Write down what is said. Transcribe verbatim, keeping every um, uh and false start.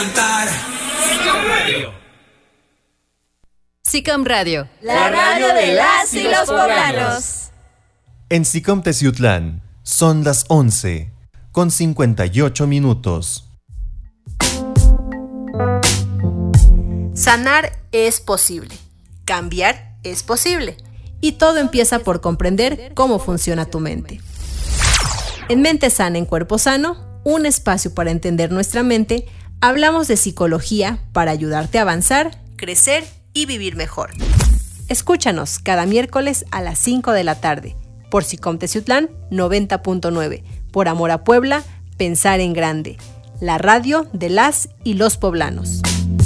SICOM Radio, la radio de las y los poblanos. En SICOM Teciutlán son las once con cincuenta y ocho minutos. Sanar es posible, cambiar es posible, y todo empieza por comprender cómo funciona tu mente. En Mente Sana, en Cuerpo Sano, un espacio para entender nuestra mente, hablamos de psicología para ayudarte a avanzar, crecer y vivir mejor. Escúchanos cada miércoles a las cinco de la tarde por SICOM Teciutlán noventa punto nueve, por Amor a Puebla, Pensar en Grande, la radio de las y los poblanos.